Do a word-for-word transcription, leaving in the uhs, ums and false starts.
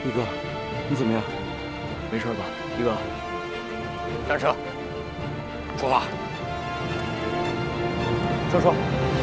一哥，你怎么样？ 没事吧，一哥？下车，出发。 车说。